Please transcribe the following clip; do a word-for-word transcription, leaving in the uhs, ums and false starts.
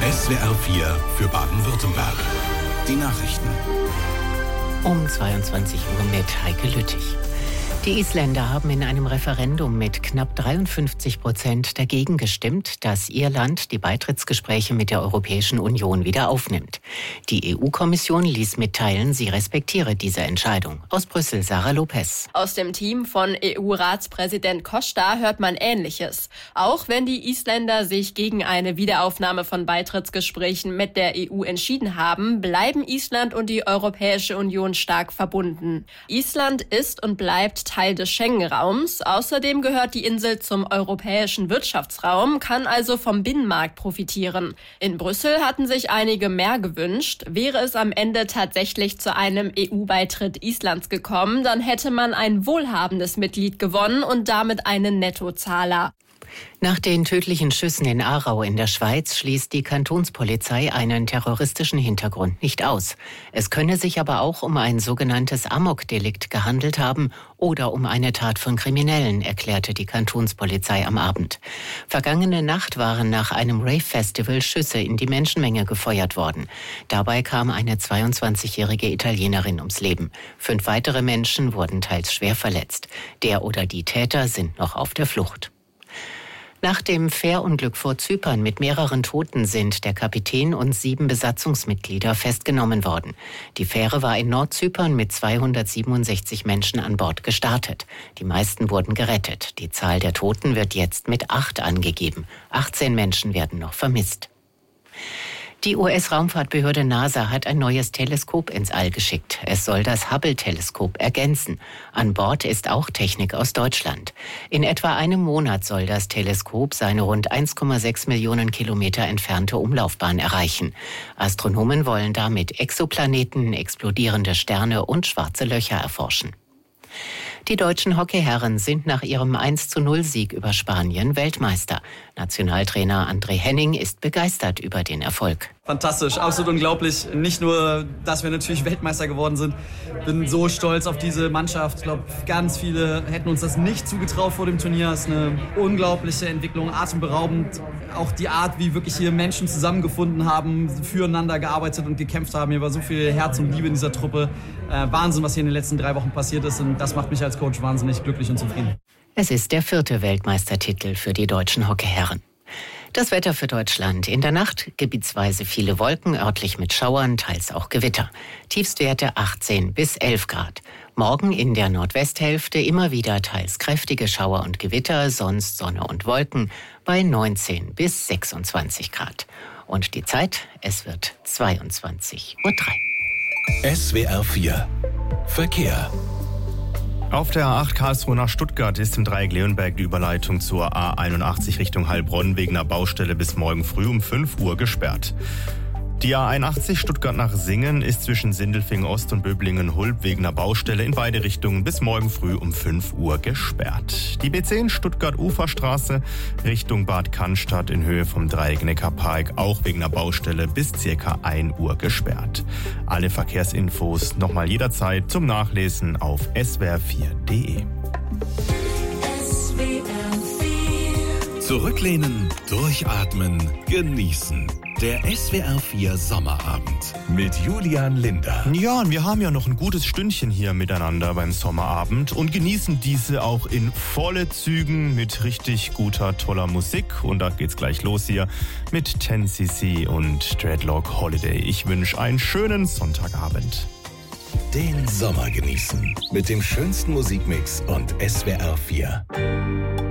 S W R vier für Baden-Württemberg. Die Nachrichten. Um zweiundzwanzig Uhr mit Heike Lüttich. Die Isländer haben in einem Referendum mit knapp dreiundfünfzig Prozent dagegen gestimmt, dass ihr Land die Beitrittsgespräche mit der Europäischen Union wieder aufnimmt. Die E U-Kommission ließ mitteilen, sie respektiere diese Entscheidung. Aus Brüssel, Sarah Lopez. Aus dem Team von E U-Ratspräsident Costa hört man Ähnliches. Auch wenn die Isländer sich gegen eine Wiederaufnahme von Beitrittsgesprächen mit der E U entschieden haben, bleiben Island und die Europäische Union stark verbunden. Island ist und bleibt Teil des Schengen-Raums. Außerdem gehört die Insel zum europäischen Wirtschaftsraum, kann also vom Binnenmarkt profitieren. In Brüssel hatten sich einige mehr gewünscht. Wäre es am Ende tatsächlich zu einem E U-Beitritt Islands gekommen, dann hätte man ein wohlhabendes Mitglied gewonnen und damit einen Nettozahler. Nach den tödlichen Schüssen in Aarau in der Schweiz schließt die Kantonspolizei einen terroristischen Hintergrund nicht aus. Es könne sich aber auch um ein sogenanntes Amok-Delikt gehandelt haben oder um eine Tat von Kriminellen, erklärte die Kantonspolizei am Abend. Vergangene Nacht waren nach einem Rave-Festival Schüsse in die Menschenmenge gefeuert worden. Dabei kam eine zweiundzwanzigjährige Italienerin ums Leben. Fünf weitere Menschen wurden teils schwer verletzt. Der oder die Täter sind noch auf der Flucht. Nach dem Fährunglück vor Zypern mit mehreren Toten sind der Kapitän und sieben Besatzungsmitglieder festgenommen worden. Die Fähre war in Nordzypern mit zweihundertsiebenundsechzig Menschen an Bord gestartet. Die meisten wurden gerettet. Die Zahl der Toten wird jetzt mit acht angegeben. achtzehn Menschen werden noch vermisst. Die U S-Raumfahrtbehörde NASA hat ein neues Teleskop ins All geschickt. Es soll das Hubble-Teleskop ergänzen. An Bord ist auch Technik aus Deutschland. In etwa einem Monat soll das Teleskop seine rund eins Komma sechs Millionen Kilometer entfernte Umlaufbahn erreichen. Astronomen wollen damit Exoplaneten, explodierende Sterne und schwarze Löcher erforschen. Die deutschen Hockeyherren sind nach ihrem eins zu null Sieg über Spanien Weltmeister. Nationaltrainer André Henning ist begeistert über den Erfolg. Fantastisch, absolut unglaublich. Nicht nur, dass wir natürlich Weltmeister geworden sind. Bin so stolz auf diese Mannschaft. Ich glaube, ganz viele hätten uns das nicht zugetraut vor dem Turnier. Es ist eine unglaubliche Entwicklung, atemberaubend. Auch die Art, wie wirklich hier Menschen zusammengefunden haben, füreinander gearbeitet und gekämpft haben. Hier war so viel Herz und Liebe in dieser Truppe. Äh, Wahnsinn, was hier in den letzten drei Wochen passiert ist. Und das macht mich als Coach wahnsinnig glücklich und zufrieden. Es ist der vierte Weltmeistertitel für die deutschen Hockeyherren. Das Wetter für Deutschland. In der Nacht gebietsweise viele Wolken, örtlich mit Schauern, teils auch Gewitter. Tiefstwerte achtzehn bis elf Grad. Morgen in der Nordwesthälfte immer wieder teils kräftige Schauer und Gewitter, sonst Sonne und Wolken bei neunzehn bis sechsundzwanzig Grad. Und die Zeit, es wird zweiundzwanzig Uhr drei. S W R vier Verkehr. Auf der A acht Karlsruhe nach Stuttgart ist im Dreieck Leonberg die Überleitung zur A einundachtzig Richtung Heilbronn wegen einer Baustelle bis morgen früh um fünf Uhr gesperrt. Die A einundachtzig Stuttgart nach Singen ist zwischen Sindelfingen Ost und Böblingen-Hulb wegen einer Baustelle in beide Richtungen bis morgen früh um fünf Uhr gesperrt. Die B zehn Stuttgart-Uferstraße Richtung Bad Cannstatt in Höhe vom Dreieck Neckarpark auch wegen einer Baustelle bis circa ein Uhr gesperrt. Alle Verkehrsinfos nochmal jederzeit zum Nachlesen auf s w r vier punkt d e. Zurücklehnen, durchatmen, genießen. Der S W R vier Sommerabend mit Julian Linder. Ja, und wir haben ja noch ein gutes Stündchen hier miteinander beim Sommerabend und genießen diese auch in volle Zügen mit richtig guter, toller Musik. Und da geht's gleich los hier mit ten C C und Dreadlock Holiday. Ich wünsche einen schönen Sonntagabend. Den Sommer genießen mit dem schönsten Musikmix und S W R vier.